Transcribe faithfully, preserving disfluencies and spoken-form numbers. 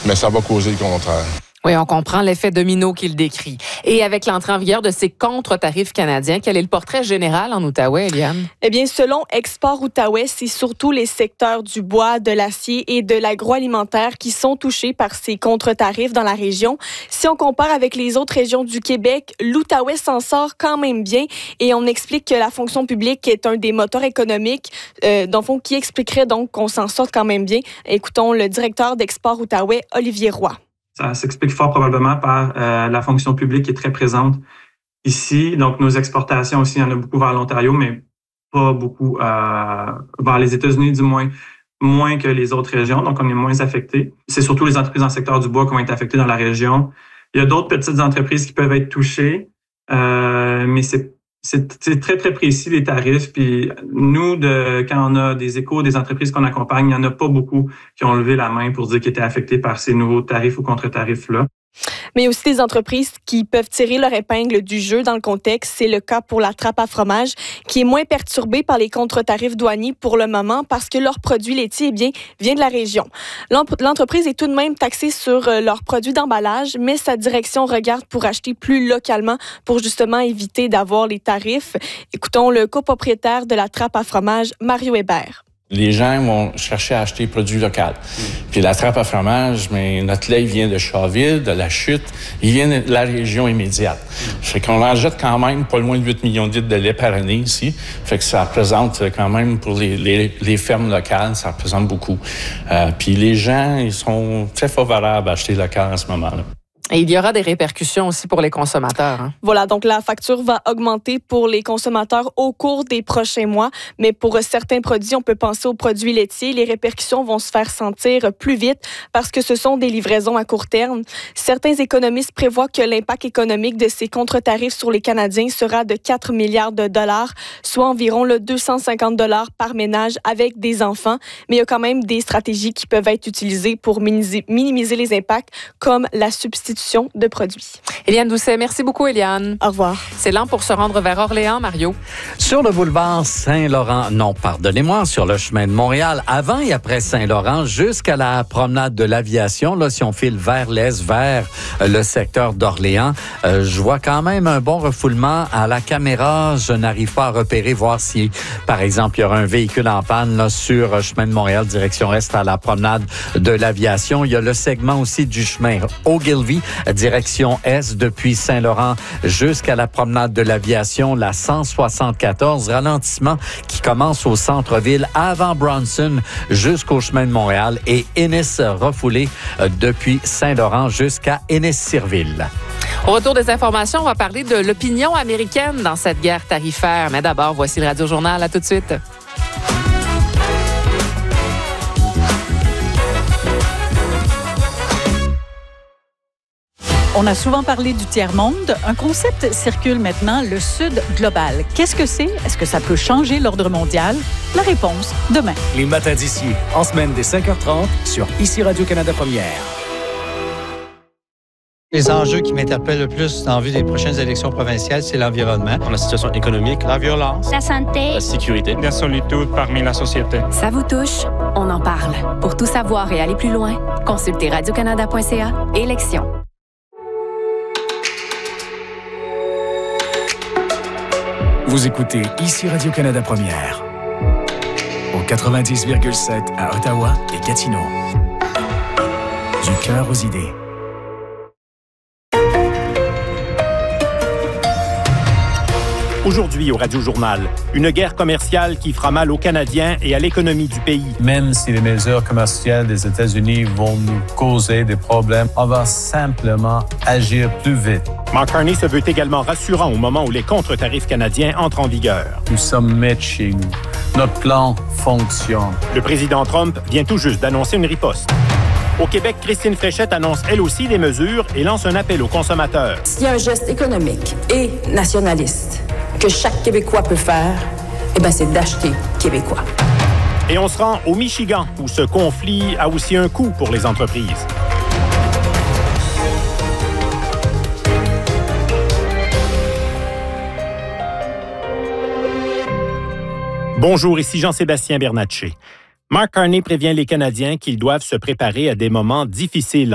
mais ça va causer le contraire. Oui, on comprend l'effet domino qu'il décrit. Et avec l'entrée en vigueur de ces contre-tarifs canadiens, quel est le portrait général en Outaouais, Eliane? Eh bien, selon Export Outaouais, c'est surtout les secteurs du bois, de l'acier et de l'agroalimentaire qui sont touchés par ces contre-tarifs dans la région. Si on compare avec les autres régions du Québec, l'Outaouais s'en sort quand même bien et on explique que la fonction publique est un des moteurs économiques, euh, dans le fond, qui expliquerait donc qu'on s'en sorte quand même bien. Écoutons le directeur d'Export Outaouais, Olivier Roy. Ça s'explique fort probablement par euh, la fonction publique qui est très présente ici. Donc, nos exportations aussi, il y en a beaucoup vers l'Ontario, mais pas beaucoup euh, vers les États-Unis, du moins, moins que les autres régions. Donc, on est moins affectés. C'est surtout les entreprises dans le secteur du bois qui vont être affectées dans la région. Il y a d'autres petites entreprises qui peuvent être touchées, euh, mais c'est C'est, c'est très, très précis, les tarifs. Puis nous, de, quand on a des échos des entreprises qu'on accompagne, il n'y en a pas beaucoup qui ont levé la main pour dire qu'ils étaient affectés par ces nouveaux tarifs ou contre-tarifs-là. Mais aussi des entreprises qui peuvent tirer leur épingle du jeu dans le contexte. C'est le cas pour la trappe à fromage, qui est moins perturbée par les contre-tarifs douaniers pour le moment parce que leur produit laitier, eh bien, vient de la région. L'entreprise est tout de même taxée sur leurs produits d'emballage, mais sa direction regarde pour acheter plus localement pour justement éviter d'avoir les tarifs. Écoutons le copropriétaire de la trappe à fromage, Mario Hébert. Les gens vont chercher à acheter produits locaux. Mmh. Puis la trappe à fromage, mais notre lait vient de Chaville, de la Chute, il vient de la région immédiate. Mmh. Fait qu'on en jette quand même pas loin de huit millions de litres de lait par année ici. Fait que ça représente quand même pour les, les, les fermes locales, ça représente beaucoup. Euh, puis les gens, ils sont très favorables à acheter local en ce moment-là. Et il y aura des répercussions aussi pour les consommateurs. Hein? Voilà, donc la facture va augmenter pour les consommateurs au cours des prochains mois. Mais pour certains produits, on peut penser aux produits laitiers. Les répercussions vont se faire sentir plus vite parce que ce sont des livraisons à court terme. Certains économistes prévoient que l'impact économique de ces contre-tarifs sur les Canadiens sera de quatre milliards de dollars, soit environ le deux cent cinquante dollars par ménage avec des enfants. Mais il y a quand même des stratégies qui peuvent être utilisées pour minimiser, minimiser les impacts, comme la substitution de produits. Eliane Doucet, merci beaucoup, Eliane. Au revoir. C'est l'heure pour se rendre vers Orléans, Mario. Sur le boulevard Saint-Laurent, non, pardonnez-moi, sur le chemin de Montréal, avant et après Saint-Laurent, jusqu'à la promenade de l'Aviation, là, si on file vers l'est, vers le secteur d'Orléans, euh, je vois quand même un bon refoulement à la caméra. Je n'arrive pas à repérer, voir si, par exemple, il y aura un véhicule en panne là, sur le chemin de Montréal, direction est, à la promenade de l'Aviation. Il y a le segment aussi du chemin Ogilvy, direction est, depuis Saint-Laurent jusqu'à la promenade de l'Aviation, la cent soixante-quatorze, ralentissement qui commence au centre-ville avant Bronson jusqu'au chemin de Montréal et Ennis refoulé depuis Saint-Laurent jusqu'à Ennis-Cirville. Au retour des informations, on va parler de l'opinion américaine dans cette guerre tarifaire. Mais d'abord, voici le Radio Journal. À tout de suite. On a souvent parlé du tiers-monde. Un concept circule maintenant, le Sud global. Qu'est-ce que c'est? Est-ce que ça peut changer l'ordre mondial? La réponse, demain. Les matins d'ici, en semaine dès cinq heures trente, sur Ici Radio-Canada Première. Les enjeux qui m'interpellent le plus en vue des prochaines élections provinciales, c'est l'environnement. La situation économique, la violence, la santé, la sécurité, la solitude parmi la société. Ça vous touche? On en parle. Pour tout savoir et aller plus loin, consultez radio canada point c a. Élections. Vous écoutez Ici Radio-Canada Première, au quatre-vingt-dix virgule sept à Ottawa et Gatineau. Du cœur aux idées. Aujourd'hui au Radio Journal, une guerre commerciale qui fera mal aux Canadiens et à l'économie du pays. Même si les mesures commerciales des États-Unis vont nous causer des problèmes, on va simplement agir plus vite. Mark Carney se veut également rassurant au moment où les contre-tarifs canadiens entrent en vigueur. Nous sommes maîtres chez nous. Notre plan fonctionne. Le président Trump vient tout juste d'annoncer une riposte. Au Québec, Christine Fréchette annonce elle aussi des mesures et lance un appel aux consommateurs. S'il y a un geste économique et nationaliste que chaque Québécois peut faire, eh bien, c'est d'acheter québécois. Et on se rend au Michigan, où ce conflit a aussi un coût pour les entreprises. Bonjour, ici Jean-Sébastien Bernatchez. Mark Carney prévient les Canadiens qu'ils doivent se préparer à des moments difficiles